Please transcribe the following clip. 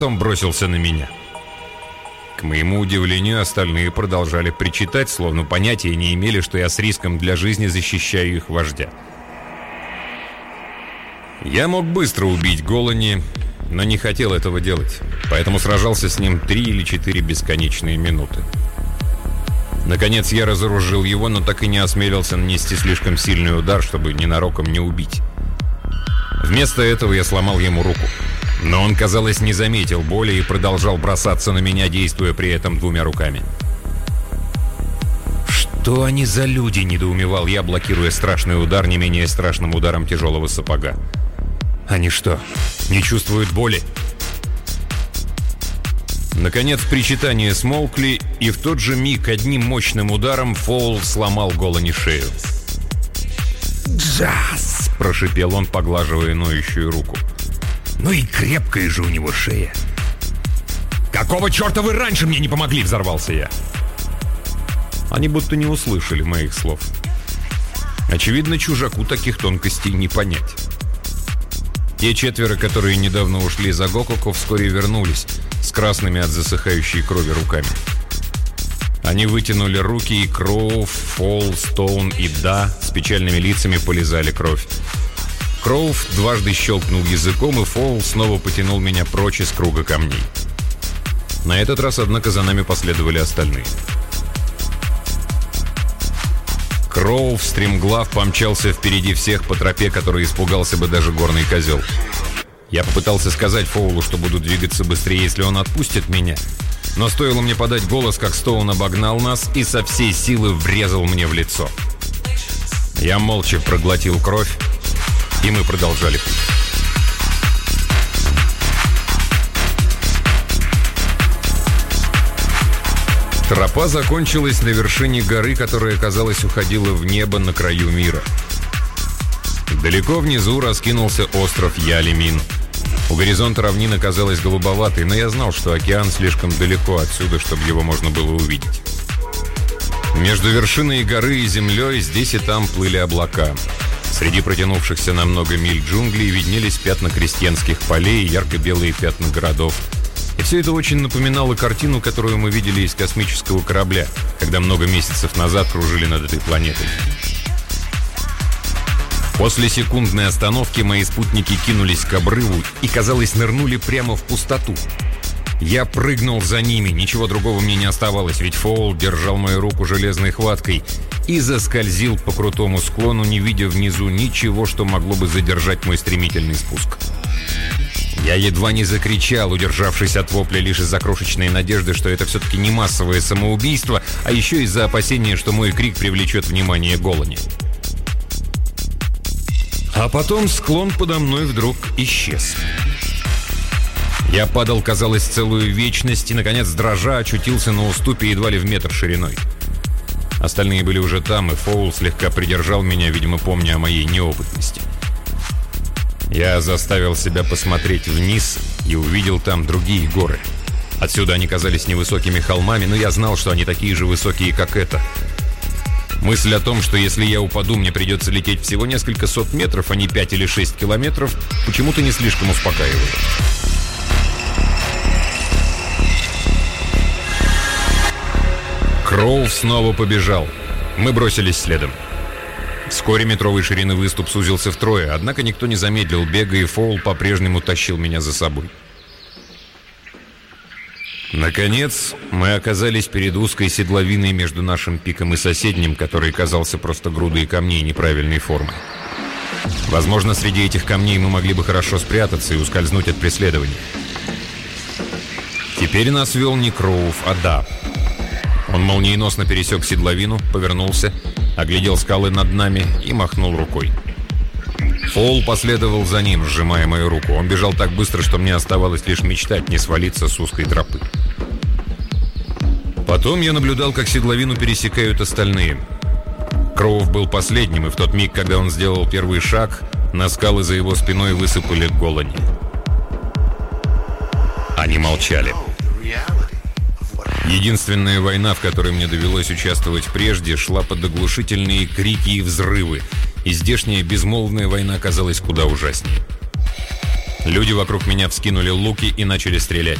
потом бросился на меня. К моему удивлению, остальные продолжали причитать, словно понятия не имели, что я с риском для жизни защищаю их вождя. Я мог быстро убить Голани, но не хотел этого делать, поэтому сражался с ним 3 или 4 бесконечные минуты. Наконец я разоружил его, но так и не осмелился нанести слишком сильный удар, чтобы ненароком не убить. Вместо этого я сломал ему руку. Но он, казалось, не заметил боли и продолжал бросаться на меня, действуя при этом 2 руками. «Что они за люди?» – недоумевал я, блокируя страшный удар не менее страшным ударом тяжелого сапога. «Они что, не чувствуют боли?» Наконец причитания смолкли, и в тот же миг одним мощным ударом Фоул сломал Голани шею. «Джаз!» – прошипел он, поглаживая ноющую руку. «Ну и крепкая же у него шея!» «Какого черта вы раньше мне не помогли?» – взорвался я. Они будто не услышали моих слов. Очевидно, чужаку таких тонкостей не понять. Те 4, которые недавно ушли за Гококу, вскоре вернулись, с красными от засыхающей крови руками. Они вытянули руки, и Кроув, Фол, Стоун и Да с печальными лицами полизали кровь. Кроув дважды щелкнул языком, и Фол снова потянул меня прочь из круга камней. На этот раз, однако, за нами последовали остальные. Кроув стремглав помчался впереди всех по тропе, которой испугался бы даже горный козел. Я попытался сказать Фоулу, что буду двигаться быстрее, если он отпустит меня. Но стоило мне подать голос, как Стоун обогнал нас и со всей силы врезал мне в лицо. Я молча проглотил кровь, и мы продолжали путь. Тропа закончилась на вершине горы, которая, казалось, уходила в небо на краю мира. Далеко внизу раскинулся остров Ялимин. У горизонта равнина казалась голубоватой, но я знал, что океан слишком далеко отсюда, чтобы его можно было увидеть. Между вершиной горы и землей здесь и там плыли облака. Среди протянувшихся на много миль джунглей виднелись пятна крестьянских полей и ярко-белые пятна городов. И все это очень напоминало картину, которую мы видели из космического корабля, когда много месяцев назад кружили над этой планетой. После секундной остановки мои спутники кинулись к обрыву и, казалось, нырнули прямо в пустоту. Я прыгнул за ними, ничего другого мне не оставалось, ведь Фоул держал мою руку железной хваткой и заскользил по крутому склону, не видя внизу ничего, что могло бы задержать мой стремительный спуск. Я едва не закричал, удержавшись от вопля лишь из-за крошечной надежды, что это все-таки не массовое самоубийство, а еще из-за опасения, что мой крик привлечет внимание Голани. А потом склон подо мной вдруг исчез. Я падал, казалось, целую вечность и, наконец, дрожа, очутился на уступе едва ли в метр шириной. Остальные были уже там, и Фоул слегка придержал меня, видимо, помня о моей неопытности. Я заставил себя посмотреть вниз и увидел там другие горы. Отсюда они казались невысокими холмами, но я знал, что они такие же высокие, как это. Мысль о том, что если я упаду, мне придется лететь всего несколько сот метров, а не 5 или 6 километров, почему-то не слишком успокаивает. Кроув снова побежал. Мы бросились следом. Вскоре метровой ширины выступ сузился втрое, однако никто не замедлил бега, и Фоул по-прежнему тащил меня за собой. Наконец, мы оказались перед узкой седловиной между нашим пиком и соседним, который казался просто грудой камней неправильной формы. Возможно, среди этих камней мы могли бы хорошо спрятаться и ускользнуть от преследования. Теперь нас вел не Кроув, а Да. Он молниеносно пересек седловину, повернулся, оглядел скалы над нами и махнул рукой. Фоул последовал за ним, сжимая мою руку. Он бежал так быстро, что мне оставалось лишь мечтать не свалиться с узкой тропы. Потом я наблюдал, как седловину пересекают остальные. Кроув был последним, и в тот миг, когда он сделал первый шаг, на скалы за его спиной высыпали Голани. Они молчали. Единственная война, в которой мне довелось участвовать прежде, шла под оглушительные крики и взрывы, и здешняя безмолвная война казалась куда ужаснее. Люди вокруг меня вскинули луки и начали стрелять.